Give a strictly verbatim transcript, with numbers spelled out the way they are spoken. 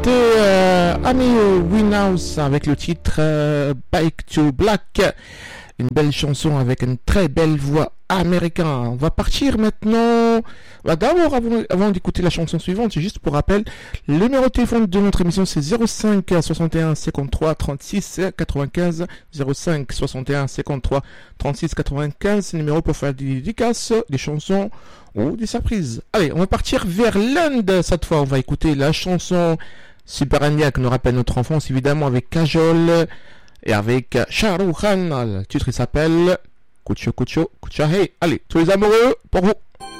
Euh, Amy Winehouse avec le titre euh, Back to Black, une belle chanson avec une très belle voix américaine. On va partir maintenant. Bah, d'abord, avant, avant d'écouter la chanson suivante, juste pour rappel, le numéro de téléphone de notre émission c'est zéro cinq soixante et un cinquante-trois trente-six quatre-vingt-quinze, zéro cinq soixante et un cinquante-trois trente-six quatre-vingt-quinze, c'est le numéro pour faire des dédicaces, des chansons ou des surprises. Allez, on va partir vers l'Inde cette fois. On va écouter la chanson Super India qui nous rappelle notre enfance, évidemment, avec Kajol et avec Shah Rukh Khan. Le titre il s'appelle Kucho Kucho Kucha Hey. Allez, tous les amoureux, pour vous.